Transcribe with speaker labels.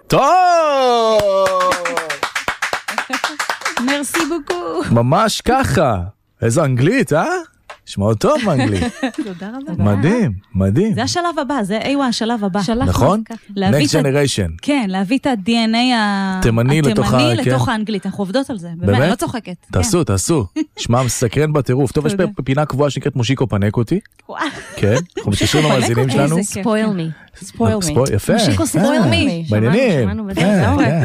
Speaker 1: טוב!
Speaker 2: מרסי בוקו.
Speaker 1: ממש ככה. איזו אנגלית, שמעו טוב באנגלית.
Speaker 2: תודה רבה.
Speaker 1: מדהים, מדהים.
Speaker 2: זה השלב הבא, זה השלב הבא.
Speaker 1: נכון? Next Generation.
Speaker 2: כן, להביא את ה-DNA התימני לתוך האנגלית. אנחנו עובדות על זה. באמת? אני לא צוחקת.
Speaker 1: תעשו. שמע מסקרן בטירוף. טוב, יש פינה קבועה שנקראת מושיקו פנק אותי. כן, אנחנו משתשים המאזינים שלנו.
Speaker 3: ספויל מי.
Speaker 1: יפה.
Speaker 3: מושיקו ספויל מי.
Speaker 1: בעניינים.